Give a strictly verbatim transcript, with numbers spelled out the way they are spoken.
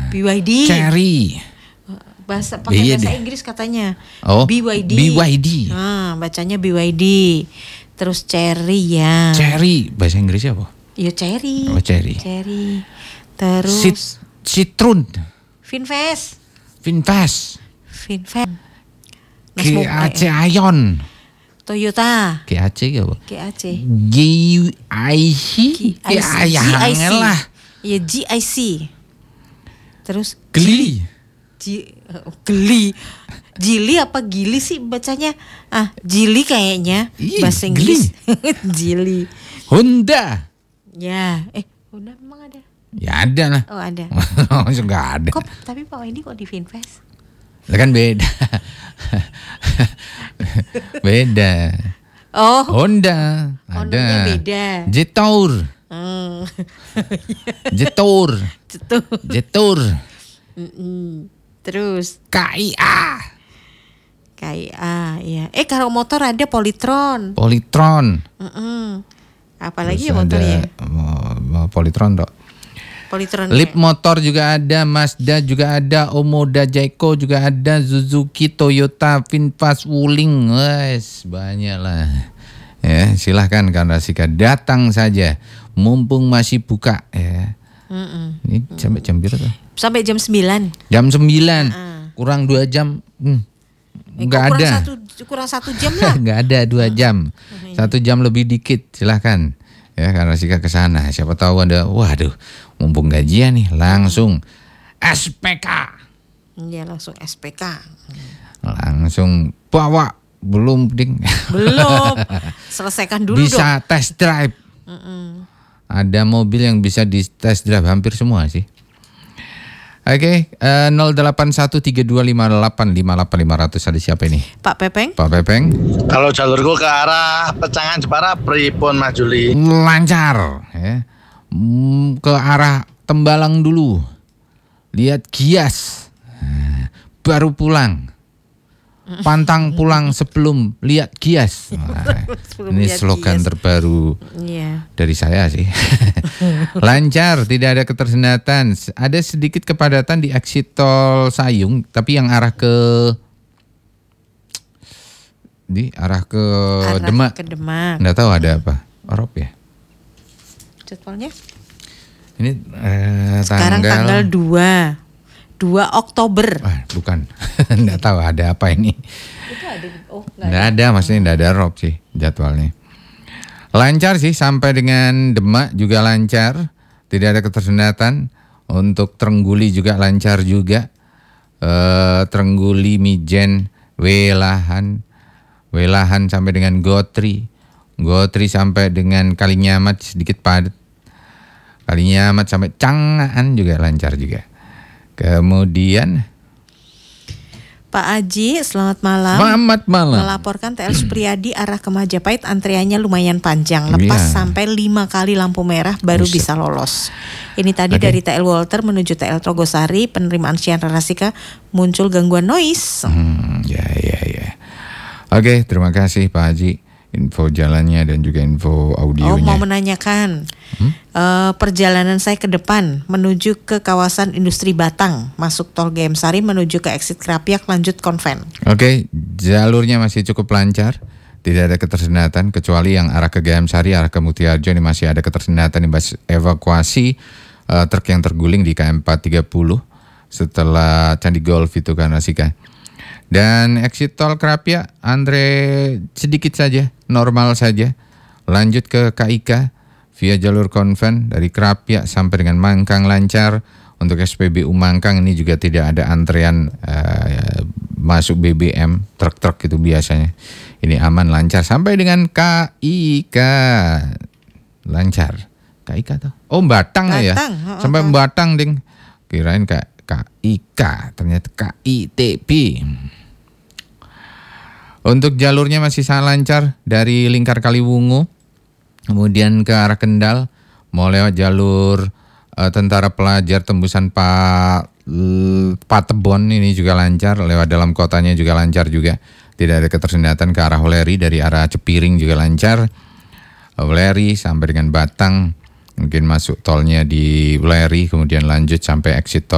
B Y D. Cherry. Bahasa pakai Iya bahasa deh. Inggris katanya. Oh, B Y D. B Y D. Nah, bacanya B Y D. Terus cherry ya. Cherry bahasa Inggrisnya apa? Iya cherry. Oh, cherry. Cherry. Terus Cit- Citrun. Finfast. Finfast. Finfast. G A C Ion. Toyota. G A C apa? G A C. G I C. G I C lah. Iya G I C. Terus Geli. G, oh, geli. Jili apa gili sih bacanya? Ah, jili kayaknya. Iya, bahasa Inggris. Jili. Honda. Ya, eh Honda memang ada. Ya ada lah. Oh, ada. Masa nggak ada. Kok tapi Pak Wendy kok di Finfast? Lah kan beda. Beda. Oh, Honda. Hondanya Ada. beda. Jetour. Hmm. Jetour. Cetuh. Jetour. Mm-mm. Terus K I A. kayak ah ya. Eh kalau motor ada Polytron. Polytron. Mm-mm. Apalagi ya Terus motornya? ada, uh, Polytron dok. Polytron. Lip motor juga ada, Mazda juga ada, Omoda Jayco juga ada, Suzuki, Toyota, Finfast, Wuling, wes banyak lah. Ya silahkan Karnasika datang saja, mumpung masih buka ya. Mm-mm. Ini sampai jam berapa tuh? Sampai jam sembilan. Jam sembilan, Uh-uh. kurang dua jam, hmm, Eh, nggak kok kurang ada. Satu, kurang satu jam lah. Nggak ada dua jam, satu jam lebih dikit, silahkan. Ya karena Sika ke sana, siapa tahu ada, waduh, mumpung gajian nih, langsung S P K, Iya langsung S P K. langsung bawa, belum ding, Belum. Selesaikan dulu bisa dong. test drive. Mm-mm. Ada mobil yang bisa di test drive hampir semua sih. Oke, eh, nol delapan satu tiga dua lima delapan lima delapan lima nol nol ada siapa ini? Pak Pepeng. Pak Pepeng. Kalau jalurku ke arah Pecangan Jepara, pripun Mas Juli? Lancar ya. Hmm, ke arah Tembalang dulu. Lihat Gias. Nah, baru pulang. Pantang pulang sebelum lihat Gias. Nah, Sebelum ini lihat slogan Gias. terbaru Iya. dari saya sih. Lancar, tidak ada ketersendatan. Ada sedikit kepadatan di exit tol Sayung, tapi yang arah ke di arah ke Arah Demak. ke Demak. Nggak tahu ada apa. Orop ya. Jadwalnya? Ini eh, Sekarang tanggal dua. dua Oktober. Wah, bukan. Nggak tahu ada apa ini. Itu ada oh enggak Nggak ada, maksudnya nggak ada rob sih jadwalnya. Lancar sih sampai dengan Demak juga lancar. Tidak ada ketersendatan. Untuk Trengguli juga lancar juga. Eh, Trengguli, Mijen, Welahan. Welahan sampai dengan Gotri. Gotri sampai dengan Kalinyamat sedikit padat. Kalinyamat sampai Cangaan juga lancar juga. Kemudian Pak Aji, selamat malam. Selamat malam. Melaporkan T L Supriyadi arah ke Majapahit antriannya lumayan panjang. Lepas Iya. sampai lima kali lampu merah baru Buset. bisa lolos. Ini tadi Oke. dari T L Walter menuju T L Trogosari, penerimaan Sian Rasika muncul gangguan noise. Hmm, ya ya ya. Oke, terima kasih Pak Haji. Info jalannya dan juga info Oh, audionya. mau menanyakan Hmm? eh, perjalanan saya ke depan menuju ke kawasan industri Batang, masuk tol G M Sari menuju ke exit Krapiak lanjut Konven. Oke, jalurnya masih cukup lancar. Tidak ada ketersendatan kecuali yang arah ke G M Sari, arah ke Mutiarjo ini masih ada ketersendatan di evakuasi eh, truk yang terguling di K M empat tiga puluh setelah Candi Golf itu kan Rasika. Dan exit tol Krapiak Andre sedikit saja, normal saja. Lanjut ke K I K via jalur Konven dari Krapiak sampai dengan Mangkang lancar. Untuk S P B U Mangkang ini juga tidak ada antrean uh, masuk B B M, truk-truk itu biasanya. Ini aman lancar sampai dengan K I K lancar. K I K tuh. Oh, Batang, ya. Batang, oh, Sampai oh. Batang ding. Kirain K K I K, ternyata K I T B. Untuk jalurnya masih sangat lancar dari Lingkar Kaliwungu, kemudian ke arah Kendal, mau lewat jalur uh, Tentara Pelajar tembusan Pak Patebon ini juga lancar, lewat dalam kotanya juga lancar juga. Tidak ada ketersendatan ke arah Weleri, dari arah Cepiring juga lancar. Weleri sampai dengan Batang, mungkin masuk tolnya di Weleri, kemudian lanjut sampai exit tol